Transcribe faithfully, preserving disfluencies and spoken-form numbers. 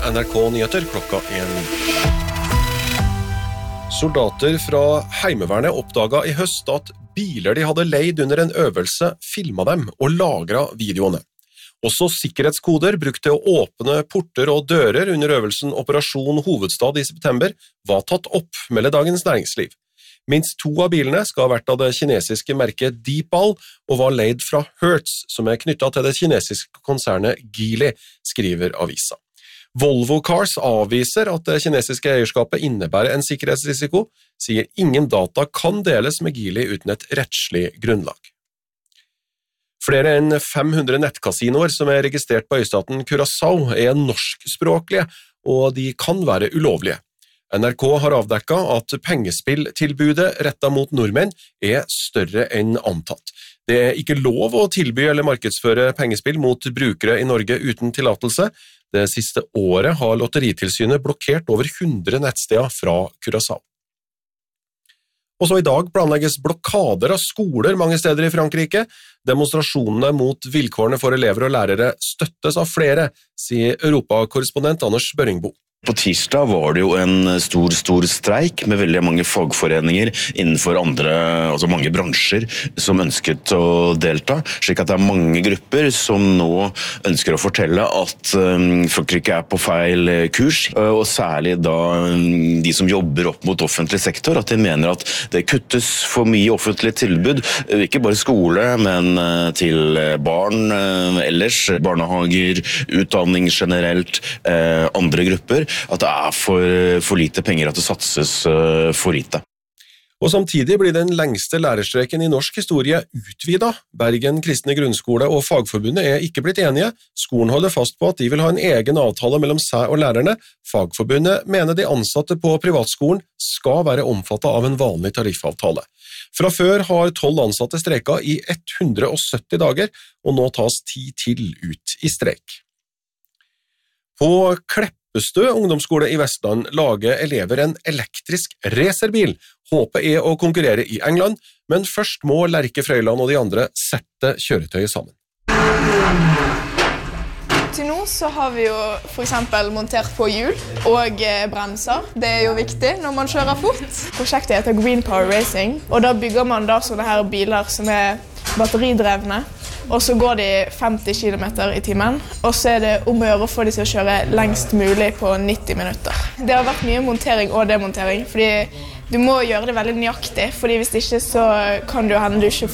N R K Nyheter klokka er ni. Soldater fra Heimevernet oppdaget i høst at biler de hadde leid under en øvelse filmet dem og lagret videoene. Også sikkerhetskoder brukt til å åpne porter og dører under øvelsen Operasjon Hovedstad i september var tatt opp, melder Dagens Næringsliv. Minst to av bilene skal ha vært av det kinesiske merket Deepal og var leid fra Hertz, som er knyttet til det kinesiske konsernet Geely, skriver avisa. Volvo Cars avviser at det kinesiske eierskapet innebærer en sikkerhetsrisiko, sier ingen data kan deles med Geely uten et rettslig grunnlag. Flere enn fem hundre nettkasinoer som er registrert på øystaten Curaçao er norskspråklige, og de kan være ulovlige. N R K har avdekket at pengespilltilbudet rettet mot nordmenn er større enn antatt. Det er ikke lov å tilby eller markedsføre pengespill mot brukere i Norge uten tillatelse. Det siste året har Lotteritilsynet blokkert over hundre nettsteder fra Curaçao. Og så i dag planlegges blokader av skoler mange steder i Frankrike. Demonstrasjonene mot vilkårene for elever og lærere støttes av flere, sier Europakorrespondent Anders Børingbo. På tirsdag var det jo en stor, stor streik med veldig mange fagforeninger innenfor andre, altså mange bransjer som ønsket å delta, slik at det er mange grupper som nå ønsker å fortelle at um, Frankrike er på feil kurs, og særlig da um, de som jobber opp mot offentlig sektor, at de mener at det kuttes for mye offentlig tilbud, ikke bare skole, men uh, til barn uh, ellers, barnehager, utdanning generelt, uh, andre grupper, at det er for, for lite penger, at det satses uh, for lite. Og samtidig blir den lengste lærerstreken i norsk historie utvidet. Bergen Kristne Grunnskole og Fagforbundet er ikke blitt enige. Skolen holder fast på at de vil ha en egen avtale mellom seg og lærerne. Fagforbundet mener de ansatte på privatskolen skal være omfattet av en vanlig tariffavtale. Fra før har tolv ansatte streika i hundre og sytti dager, og nå tas ti til ut i streik. På Kleppestø ungdomsskole i Vestland lager elever en elektrisk racerbil. Håpet er å konkurrere i England, men først må Lerke Frøyland og de andre sette kjøretøyet sammen. Til nå så har vi jo for eksempel montert på hjul og bremser. Det er jo viktig når man kjører fort. Prosjektet heter Green Power Racing, og da bygger man da sånne her biler som er batteridrevne. Og så går de femti kilometer i timen, og så er det om å gjøre å få de til å kjøre lengst mulig på nitti minutter. Det har vært mye montering og demontering, fordi du må gjøre det veldig nøyaktig, fordi hvis ikke så kan det jo hende du ikke